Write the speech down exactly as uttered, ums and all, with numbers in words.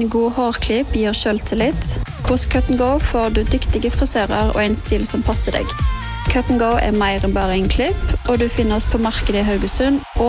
En god hårklipp gir selvtillit. Hos Cut and Go får du dyktige frisører og en stil som passer deg. Cut and Go er mer enn bare en klipp, og du finner oss på markedet i Haugesund og